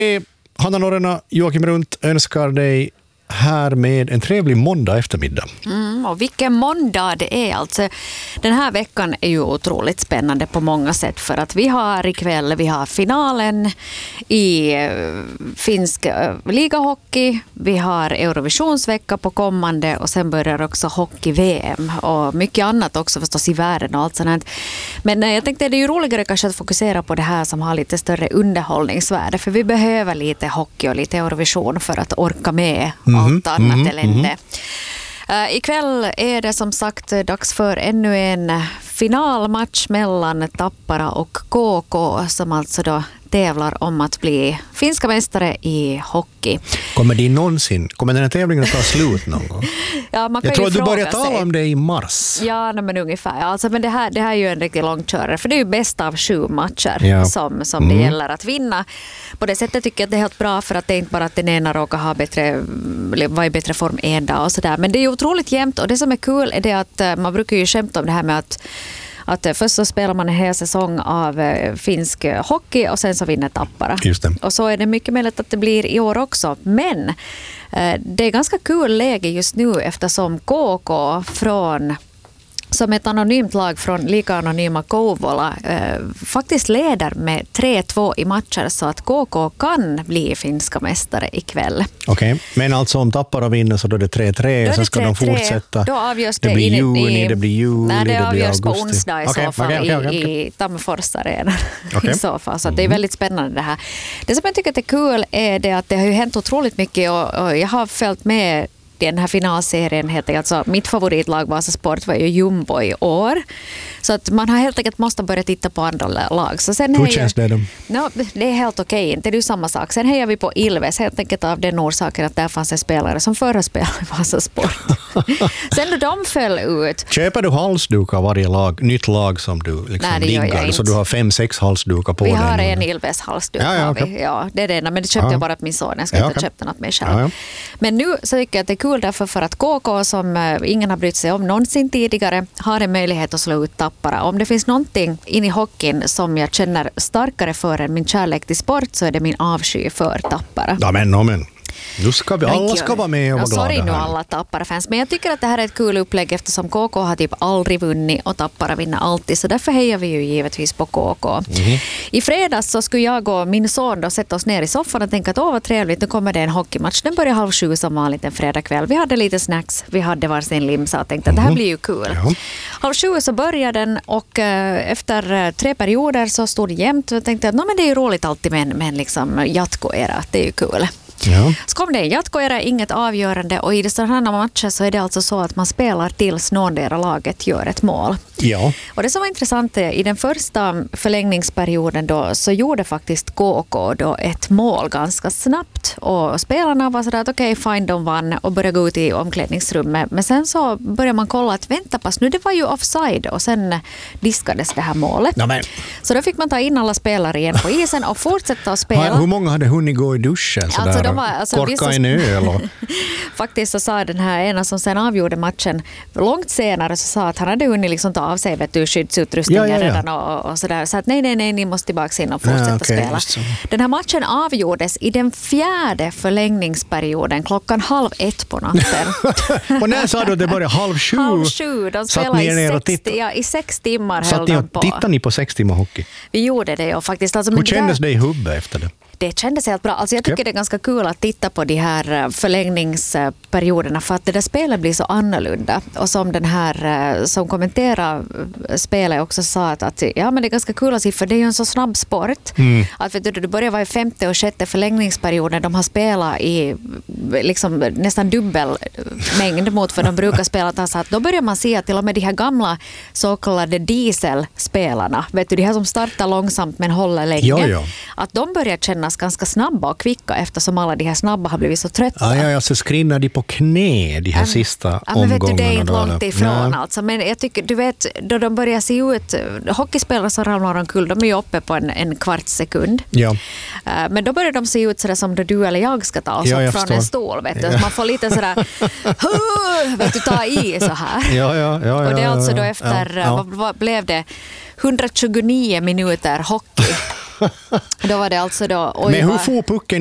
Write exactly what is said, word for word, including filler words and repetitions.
Hanna Norrena, Joakim Runt önskar dig här med en trevlig måndag eftermiddag. Mm, och vilken måndag det är. Alltså, den här veckan är ju otroligt spännande på många sätt för att vi har ikväll, vi har finalen i uh, finsk uh, ligahockey, vi har Eurovisionsvecka på kommande och sen börjar också hockey-V M och mycket annat också förstås i världen och allt sånt. Men uh, jag tänkte det är ju roligare kanske att fokusera på det här som har lite större underhållningsvärde för vi behöver lite hockey och lite Eurovision för att orka med mm. allt annat mm, elände. Mm. Uh, ikväll är det som sagt dags för ännu en finalmatch mellan Tappara och K K som alltså då tävlar om att bli finska mästare i hockey. Kommer det någonsin, kommer den här tävlingen att ta slut någon gång? Ja, man kan jag tror att du börjar tala om det i mars. Ja, men ungefär. Alltså, men det här, det här är ju en riktigt långkörare för det är ju bäst av sju matcher ja. som, som mm. det gäller att vinna. På det sättet tycker jag att det är helt bra för att det är inte bara att den ena råkar ha bättre, vara i bättre form en dag och sådär. Men det är ju otroligt jämnt och det som är kul är det att man brukar ju skämta om det här med att Att först så spelar man en hel säsong av finsk hockey och sen så vinner Tappara. Just det. Och så är det mycket möjligt att det blir i år också. Men eh, det är ganska kul läge just nu eftersom K K från som ett anonymt lag från lika anonyma Kouvola eh, faktiskt leder med tre två i matcher så att K K kan bli finska mästare ikväll. Okej, okay. Men alltså om Tappara vinner så då är det tre tre så ska tre, de fortsätta. Då avgörs det, det blir in, juni, i, det blir juli, nej, det, det blir avgörs augusti. på onsdag i okay, så fall okay, okay, okay. i, i Tammerfors Arena okay. i så fall. Så det är väldigt spännande det här. Det som jag tycker är kul är det att det har ju hänt otroligt mycket och, och jag har följt med den här finalserien heter alltså mitt favoritlag Vasasport var ju Jumbo i år. Så att man har helt enkelt måste börja titta på andra lag. Så sen Hur känns det då? No, det är helt okej. Okay. Det är ju samma sak. Sen hejar vi på Ilves helt enkelt av den orsaken att där fanns en spelare som förra spelade i Vasasport. Sen då de föll ut. Köper du halsduk av varje lag, nytt lag som du liksom Nej, diggar? Så du har fem, sex halsdukar på vi dig? Vi har en Ilves halsduk. Ja, ja, har okay. vi. Ja, det är det. Men det köpte ja. jag bara till min son. Jag ska ja, inte okay. köpa något mer själv. Ja, ja. Men nu så tycker jag att det är kul därför för att K K som ingen har brytt sig om någonsin tidigare har en möjlighet att slå ut Tappara. Om det finns någonting in i hockeyn som jag känner starkare för än min kärlek till sport så är det min avsky för Tappara. Ja, men, no, men. Nu ska vi, alla ska vara med och vara glada. Sorry nu alla Tappara-fans, men jag tycker att det här är ett kul upplägg eftersom K K har typ aldrig vunnit och Tappara vinner alltid, så därför hejar vi ju givetvis på K K. Mm-hmm. I fredags så skulle jag och min son då sätta oss ner i soffan och tänka att åh vad trevligt, nu kommer det en hockeymatch. Den börjar halv sju som vanligt en fredagkväll. Vi hade lite snacks, vi hade varsin limsa och tänkte att det här blir ju kul. Ja. Halv sju så började den och äh, efter tre perioder så stod det jämnt och jag tänkte att no, men det är ju roligt alltid med en, med en liksom jatko-era, det är ju kul. Ja. Så kom det en jatkoera, inget avgörande och i sådana här matcher så är det alltså så att man spelar tills någondera laget gör ett mål. Ja. Och det som var intressant är i den första förlängningsperioden då så gjorde faktiskt K K då ett mål ganska snabbt och spelarna var sådär att okej okay, fine, de vann och började gå ut i omklädningsrummet, men sen så började man kolla att vänta pass nu, det var ju offside och sen diskades det här målet. Ja, men. Så då fick man ta in alla spelare igen på isen och fortsätta att spela. Hur många hade hunnit gå i duschen sådär? Alltså, Var, alltså, korka vissa... en öl och... Faktiskt så sa den här ena som sen avgjorde matchen långt senare så sa att han hade hunnit liksom ta av sig vet du, skyddsutrustningen ja, ja, ja. redan och, och sådär. Så att nej, nej, nej, ni måste tillbaka in och fortsätta ja, okay, spela. Den här matchen avgjordes i den fjärde förlängningsperioden klockan halv ett på natten. Och när sa du att det började halv sju? Halv sju, de spelade i sex, ja, i sex timmar. Satt ni och tittade ni på sex timmar hockey? Vi gjorde det och faktiskt. Alltså, hur kändes det, där... det i huvudet efter det? Det kändes helt bra. Alltså jag tycker det är ganska kul att titta på de här förlängningsperioderna för att det där spelet blir så annorlunda. Och som den här som kommenterar spelet också sa att, att ja, men det är ganska kul att se för det är ju en så snabb sport. Mm. Att vet du, du börjar vara i femte och sjätte förlängningsperioden. De har spelat i liksom, nästan dubbel mängd mot för de brukar spela. Så att då börjar man se att till och med de här gamla så kallade dieselspelarna, vet du, de här som startar långsamt men håller länge. Ja, ja. Att de börjar kännas ganska snabba och kvicka eftersom alla de här snabba har blivit så trötta. Ja, ja, ja så skrinnar de på knä de här um, sista ja, men omgångarna. Vet du, det är inte långt ifrån ja. alltså. Men jag tycker, du vet, då de börjar se ut, hockeyspelare som ramlar omkull, de är ju uppe på en, en kvarts sekund. Ja. Uh, men då börjar de se ut sådär som då du eller jag ska ta oss ja, upp från förstår. en stol, vet du. Ja. Man får lite sådär, vet du, ta i så här. Ja, ja, ja, och det är alltså då ja, efter, ja, ja. vad, vad blev det, hundratjugonio minuter hockey. Då var det alltså då... Men hur får pucken